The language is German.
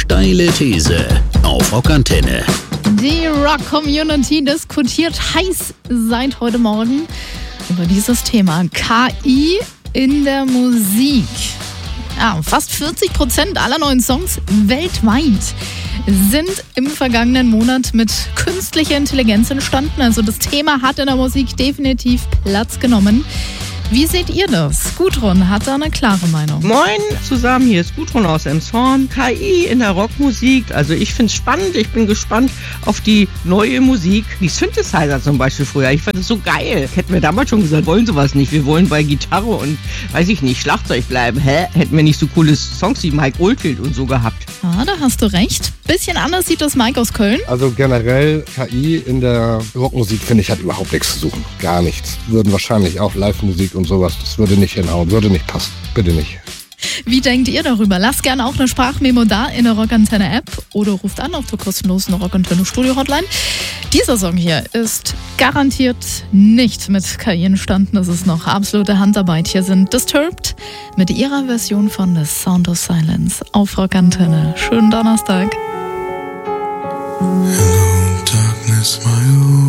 Steile These auf Rockantenne. Die Rock-Community diskutiert heiß seit heute Morgen über dieses Thema KI in der Musik. Ja, fast 40% aller neuen Songs weltweit sind im vergangenen Monat mit künstlicher Intelligenz entstanden. Also das Thema hat in der Musik definitiv Platz genommen. Wie seht ihr das? Gudrun hat da eine klare Meinung. Moin zusammen, hier ist Gudrun aus Emshorn. KI in der Rockmusik, also ich finde es spannend. Ich bin gespannt auf die neue Musik. Die Synthesizer zum Beispiel früher, ich fand das so geil. Hätten wir damals schon gesagt, wollen sowas nicht. Wir wollen bei Gitarre und, weiß ich nicht, Schlagzeug bleiben. Hätten wir nicht so coole Songs wie Mike Oldfield und so gehabt. Ja, da hast du recht. Bisschen anders sieht das Mike aus Köln. Also generell KI in der Rockmusik, finde ich, hat überhaupt nichts zu suchen. Gar nichts. Würden wahrscheinlich auch Live-Musik und sowas, das würde nicht hinhauen, würde nicht passen. Bitte nicht. Wie denkt ihr darüber? Lasst gerne auch eine Sprachmemo da in der Rockantenne-App oder ruft an auf der kostenlosen Rockantenne-Studio-Hotline. Dieser Song hier ist garantiert nicht mit KI entstanden. Das ist noch absolute Handarbeit. Hier sind Disturbed mit ihrer Version von The Sound of Silence auf Rockantenne. Schönen Donnerstag. Hello, darkness, my